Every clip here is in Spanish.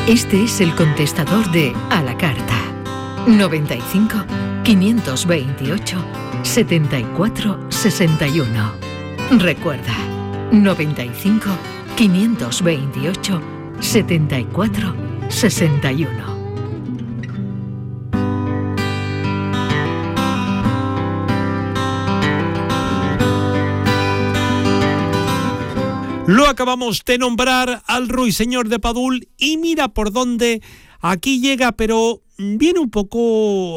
Este es el contestador de A la Carta. 95 528 74 61. Recuerda, 95 528 74 61. Lo acabamos de nombrar al ruiseñor de Padul y mira por dónde aquí llega, pero viene un poco...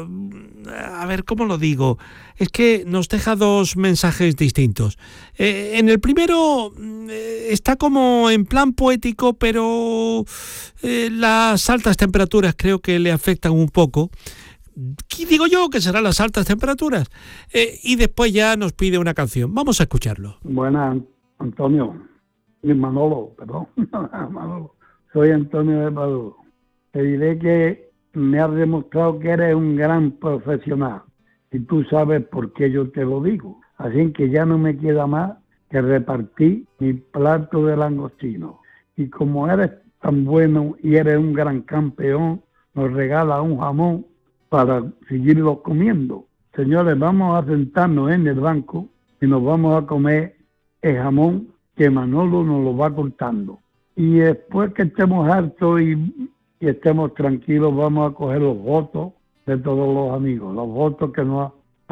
a ver, ¿cómo lo digo? Es que nos deja dos mensajes distintos. En el primero está como en plan poético, pero las altas temperaturas creo que le afectan un poco. ¿Qué digo yo que serán las altas temperaturas? Y después ya nos pide una canción. Vamos a escucharlo. Buenas, Antonio. Manolo, perdón. Manolo. Soy Antonio de Padul. Te diré que me has demostrado que eres un gran profesional. Y tú sabes por qué yo te lo digo. Así que ya no me queda más que repartir mi plato de langostino. Y como eres tan bueno y eres un gran campeón, nos regala un jamón para seguirlo comiendo. Señores, vamos a sentarnos en el banco y nos vamos a comer el jamón que Manolo nos lo va cortando. Y después que estemos hartos y estemos tranquilos, vamos a coger los votos de todos los amigos, los votos que nos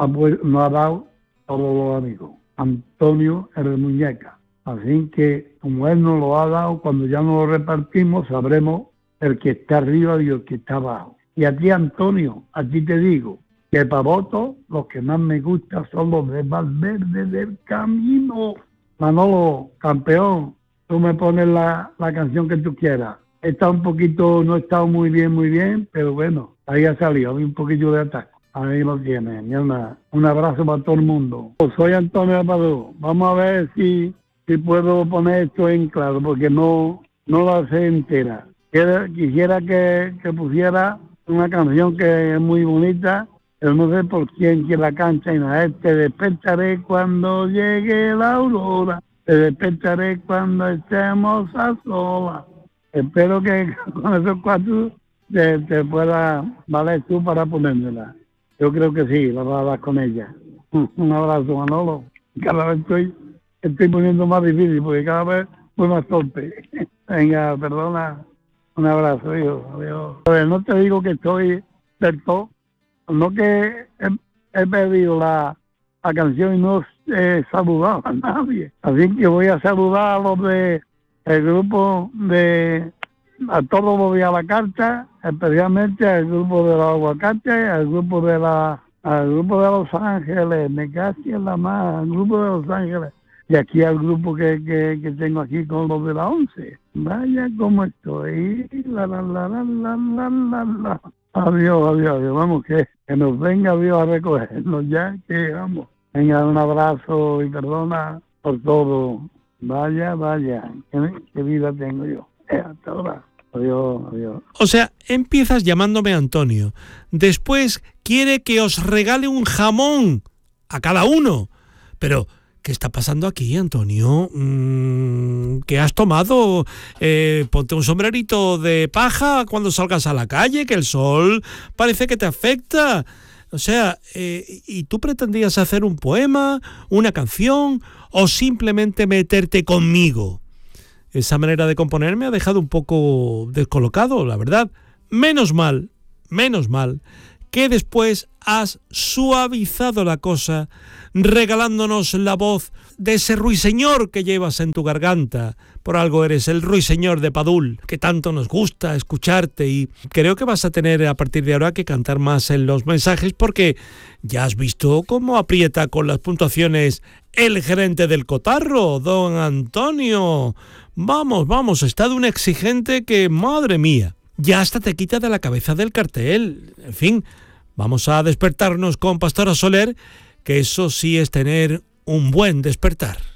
ha dado todos los amigos. Antonio el Muñeca. Así que, como él nos lo ha dado, cuando ya nos lo repartimos, sabremos el que está arriba y el que está abajo. Y a ti, Antonio, a ti te digo que para votos, los que más me gustan son los de Valverde del Camino. Manolo, campeón, tú me pones la canción que tú quieras. Está un poquito, no ha estado muy bien, pero bueno, ahí ha salido, hay un poquillo de ataque. Ahí lo tienes, mi hermana. Un abrazo para todo el mundo. Soy Antonio de Padul. Vamos a ver si puedo poner esto en claro, porque no la sé entera. Quisiera que pusiera una canción que es muy bonita, pero no sé por quién que la canta y nada. Te despertaré cuando llegue la aurora, te despertaré cuando estemos a solas. Espero que con esos cuatro te pueda valer tú para ponérmela. Yo creo que sí, la vas a dar con ella. Un abrazo, Manolo. Cada vez estoy poniendo más difícil porque cada vez voy más torpe. Venga, perdona. Un abrazo, hijo. Adiós. A ver, no te digo que estoy del todo, no que he perdido la canción y no he saludado a nadie. Así que voy a saludar a los de el grupo a todos los de A la Carta, especialmente al grupo de los aguacates, al grupo de Los Ángeles, me casi en la más, al grupo de Los Ángeles. Y aquí al grupo que tengo aquí con los de la 11. Vaya cómo estoy. Adiós. Vamos, que nos venga Dios a recogernos ya, que vamos. Venga, un abrazo y perdona por todo. Vaya. ¿Qué vida tengo yo? Hasta ahora. Adiós. O sea, empiezas llamándome Antonio. Después quiere que os regale un jamón a cada uno. Pero... ¿qué está pasando aquí, Antonio? ¿Qué has tomado? Ponte un sombrerito de paja cuando salgas a la calle, que el sol parece que te afecta. O sea, ¿y tú pretendías hacer un poema, una canción o simplemente meterte conmigo? Esa manera de componer me ha dejado un poco descolocado, la verdad. Menos mal que después has suavizado la cosa regalándonos la voz de ese ruiseñor que llevas en tu garganta. Por algo eres el ruiseñor de Padul, que tanto nos gusta escucharte, y creo que vas a tener a partir de ahora que cantar más en los mensajes porque ya has visto cómo aprieta con las puntuaciones el gerente del Cotarro, don Antonio. Vamos, está de un exigente que, madre mía, ya hasta te quita de la cabeza del cartel. En fin, vamos a despertarnos con Pastora Soler, que eso sí es tener un buen despertar.